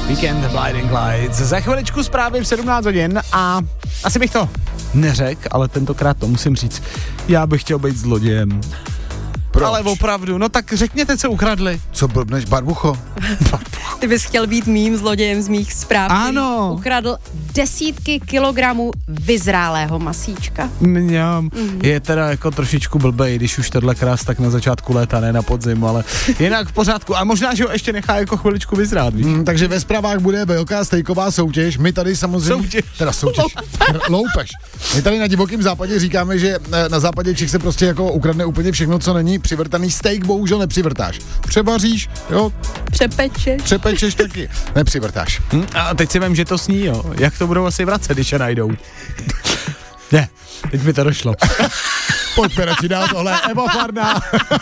Weekend Blinding Lights. Za chviličku zprávy v 17 hodin a asi bych to neřekl, ale tentokrát to musím říct. Já bych chtěl být zlodějem. Proč? Ale opravdu, no tak řekněte, co ukradli. Co blbneš, barbucho? Ty bys chtěl být mým zlodějem z mých zpráv. Ano. Ukradl desítky kilogramů vyzrálého masíčka. Mňam. Je teda jako trošičku blbej, když už tohle krás tak na začátku léta, ne na podzim, ale jinak v pořádku. A možná, že ho ještě nechá jako chviličku vyzrát, víš? Takže ve zprávách bude velká stejková soutěž. My tady samozřejmě... Soutěž. Loupež. My tady na Divokém západě říkáme, že na západě Čech se prostě jako ukradne úplně všechno, co není přivrtaný. Steak bohužel nepřivrtáš. Převaříš, jo? Přepečeš taky. Nepřivrtáš. A teď si vím, že to sní, jo. Jak to budou asi vracet, když je najdou? Ne, teď mi to došlo. Pojďme radši dál, tohle Eva Farná.